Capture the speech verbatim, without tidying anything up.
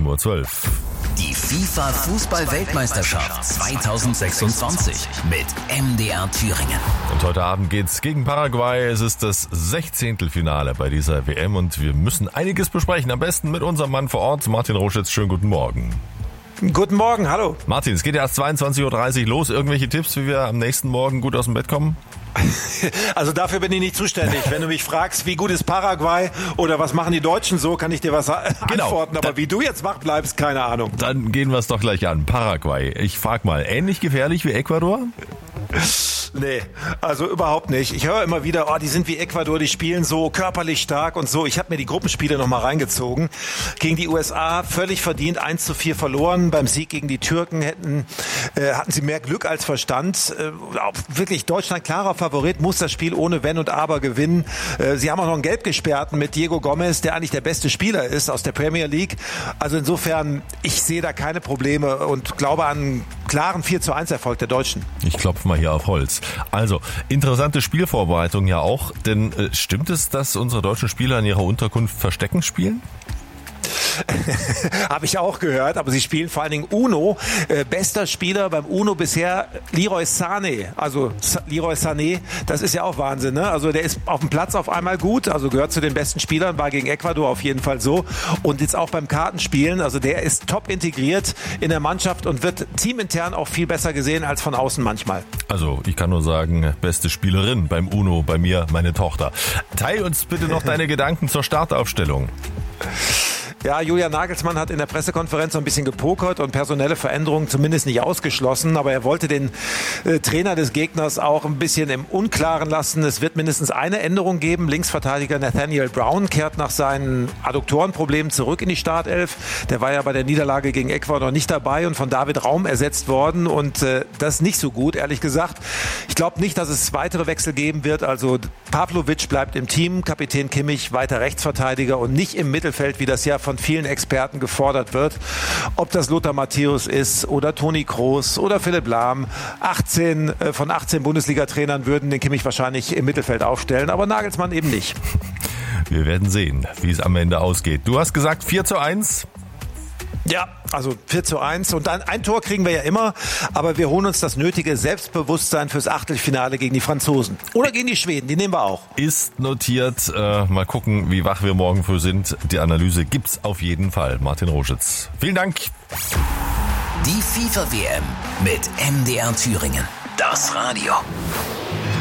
Uhr zwölf. Die FIFA-Fußball-Weltmeisterschaft zweitausendsechsundzwanzig mit M D R Thüringen. Und heute Abend geht's gegen Paraguay. Es ist das Sechzehntelfinale bei dieser W M und wir müssen einiges besprechen. Am besten mit unserem Mann vor Ort, Martin Roschitz. Schönen guten Morgen. Guten Morgen, hallo. Martin, es geht ja erst zweiundzwanzig Uhr dreißig los. Irgendwelche Tipps, wie wir am nächsten Morgen gut aus dem Bett kommen? Also dafür bin ich nicht zuständig. Wenn du mich fragst, wie gut ist Paraguay oder was machen die Deutschen so, kann ich dir was Genau. antworten. Aber wie du jetzt wach bleibst, keine Ahnung. Dann gehen wir es doch gleich an. Paraguay. Ich frag mal, ähnlich gefährlich wie Ecuador? Nee, also überhaupt nicht. Ich höre immer wieder, oh, die sind wie Ecuador, die spielen so körperlich stark und so. Ich habe mir die Gruppenspiele nochmal reingezogen. Gegen die U S A völlig verdient eins zu vier verloren. Beim Sieg gegen die Türken hätten, äh, hatten sie mehr Glück als Verstand. Äh, wirklich Deutschland klarer Favorit, muss das Spiel ohne Wenn und Aber gewinnen. Äh, sie haben auch noch einen Gelbgesperrten mit Diego Gomez, der eigentlich der beste Spieler ist aus der Premier League. Also insofern, ich sehe da keine Probleme und glaube an einen klaren vier zu eins Erfolg der Deutschen. Ich klopfe mal hier auf Holz. Also, interessante Spielvorbereitung ja auch, denn äh, stimmt es, dass unsere deutschen Spieler in ihrer Unterkunft Verstecken spielen? Habe ich auch gehört, aber sie spielen vor allen Dingen Uno. Äh, bester Spieler beim Uno bisher Leroy Sané. Also Leroy Sané, das ist ja auch Wahnsinn, ne? Also der ist auf dem Platz auf einmal gut, also gehört zu den besten Spielern, war gegen Ecuador auf jeden Fall so. Und jetzt auch beim Kartenspielen, also der ist top integriert in der Mannschaft und wird teamintern auch viel besser gesehen als von außen manchmal. Also, ich kann nur sagen, beste Spielerin beim Uno, bei mir meine Tochter. Teil uns bitte noch deine Gedanken zur Startaufstellung. Ja, Julian Nagelsmann hat in der Pressekonferenz so ein bisschen gepokert und personelle Veränderungen zumindest nicht ausgeschlossen, aber er wollte den äh, Trainer des Gegners auch ein bisschen im Unklaren lassen. Es wird mindestens eine Änderung geben. Linksverteidiger Nathaniel Brown kehrt nach seinen Adduktorenproblemen zurück in die Startelf. Der war ja bei der Niederlage gegen Ecuador nicht dabei und von David Raum ersetzt worden und äh, das ist nicht so gut, ehrlich gesagt. Ich glaube nicht, dass es weitere Wechsel geben wird. Also Pavlovic bleibt im Team, Kapitän Kimmich weiter Rechtsverteidiger und nicht im Mittelfeld, wie das ja von vielen Experten gefordert wird. Ob das Lothar Matthäus ist oder Toni Kroos oder Philipp Lahm. achtzehn von achtzehn Bundesliga-Trainern würden den Kimmich wahrscheinlich im Mittelfeld aufstellen, aber Nagelsmann eben nicht. Wir werden sehen, wie es am Ende ausgeht. Du hast gesagt vier zu eins? Ja, also vier zu eins und dann ein Tor kriegen wir ja immer, aber wir holen uns das nötige Selbstbewusstsein fürs Achtelfinale gegen die Franzosen. Oder gegen die Schweden, die nehmen wir auch. Ist notiert. Äh, mal gucken, wie wach wir morgen für sind. Die Analyse gibt's auf jeden Fall. Martin Roschitz. Vielen Dank. Die FIFA-W M mit M D R Thüringen. Das Radio.